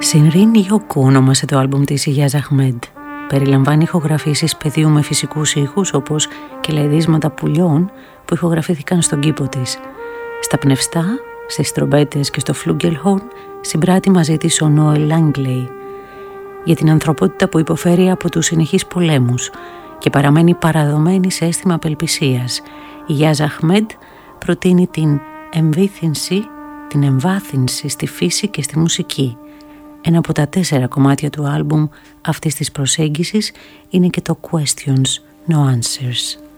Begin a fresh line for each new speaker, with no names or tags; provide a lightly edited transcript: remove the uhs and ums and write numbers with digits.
Σινρίν Ιόκου ονόμασε το άλμπουμ της η Γιάζ Αχμέντ. Περιλαμβάνει ηχογραφήσεις πεδίου με φυσικούς ήχους όπως και λαϊδίσματα πουλιών που ηχογραφήθηκαν στον κήπο της. Στα πνευστά, στις τρομπέτες και στο φλούγκελχορν συμπράττει μαζί της ο Νόελ Λάγκλεϊ για την ανθρωπότητα που υποφέρει από τους συνεχείς πολέμους και παραμένει παραδομένη σε αίσθημα απελπισίας. Η Γιάζ Αχμέντ προτείνει την εμβάθυνση στη φύση και στη μουσική. Ένα από τα 4 κομμάτια του άλμπουμ αυτής της προσέγγισης είναι και το Questions, No Answers.